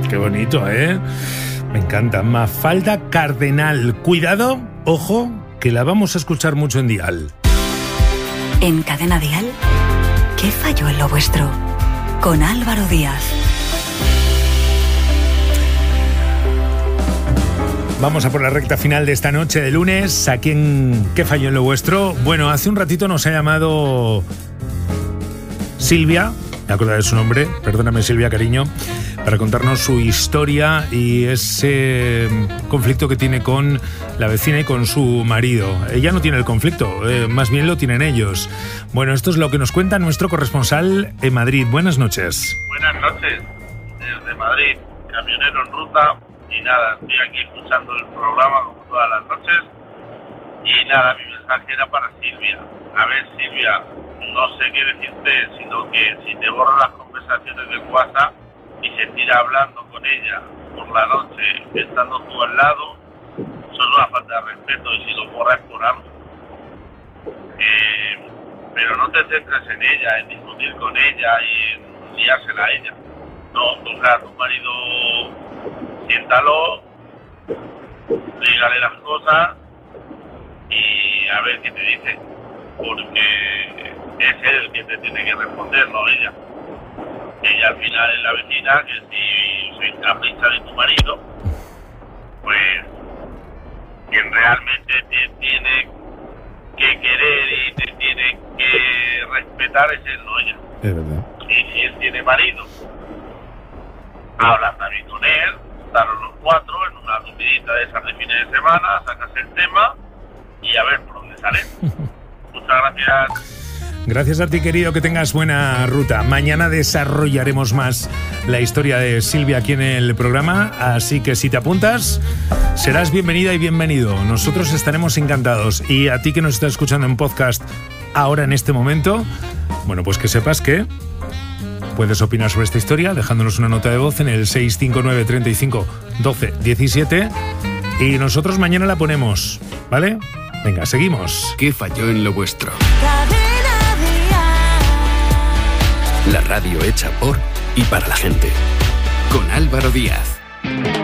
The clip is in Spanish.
Qué bonito, ¿eh? Me encanta. Mafalda Cardenal. Cuidado, ojo, que la vamos a escuchar mucho en Dial. En Cadena Dial, ¿qué falló en lo vuestro? Con Álvaro Díaz. Vamos a por la recta final de esta noche de lunes. Aquí en ¿Qué falló en lo vuestro? Bueno, hace un ratito nos ha llamado Silvia, me acuerdo de su nombre, perdóname Silvia, cariño, para contarnos su historia y ese conflicto que tiene con la vecina y con su marido. Ella no tiene el conflicto, más bien lo tienen ellos. Bueno, esto es lo que nos cuenta nuestro corresponsal en Madrid. Buenas noches. Buenas noches, desde Madrid, camionero en ruta. Y nada, estoy aquí escuchando el programa como todas las noches. Y nada, mi mensaje era para Silvia. A ver, Silvia, no sé qué decirte, sino que si te borran las conversaciones de WhatsApp y se tira hablando con ella por la noche, estando tú al lado, eso es una falta de respeto, y si lo borras por algo. Pero no te centres en ella, en discutir con ella y en liársela a ella. No, toca a tu marido, siéntalo, dígale las cosas y a ver qué te dice, porque es él el que te tiene que responder, no ella. Ella al final es la vecina, que si soy capricha de tu marido, pues quien realmente te tiene que querer y te tiene que respetar es él, no ella. Es verdad. Y si él tiene marido, hablas también con él, juntaron los cuatro en una comidita de esas de fines de semana, sacas el tema y a ver por dónde sale. Muchas gracias. Gracias a ti, querido, que tengas buena ruta. Mañana desarrollaremos más la historia de Silvia aquí en el programa, así que si te apuntas, serás bienvenida y bienvenido. Nosotros estaremos encantados. Y a ti que nos estás escuchando en podcast ahora en este momento, bueno, pues que sepas que puedes opinar sobre esta historia dejándonos una nota de voz en el 659 35 12 17 y nosotros mañana la ponemos, ¿vale? Venga, seguimos. ¿Qué falló en lo vuestro? La radio hecha por y para la gente. Con Álvaro Díaz.